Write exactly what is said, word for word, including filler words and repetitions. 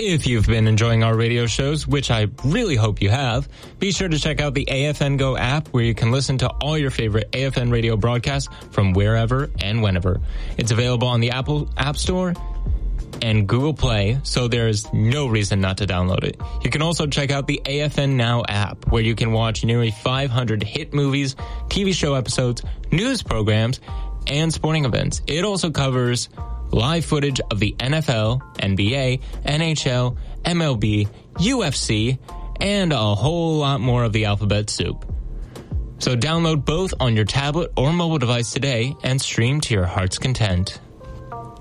If you've been enjoying our radio shows, which I really hope you have, be sure to check out the A F N Go app where you can listen to all your favorite A F N radio broadcasts from wherever and whenever. It's available on the Apple App Store and Google Play, so there's no reason not to download it. You can also check out the A F N Now app, where you can watch nearly five hundred hit movies, T V show episodes, news programs, and sporting events. It also covers live footage of the N F L, N B A, N H L, M L B, U F C, and a whole lot more of the alphabet soup. So download both on your tablet or mobile device today and stream to your heart's content.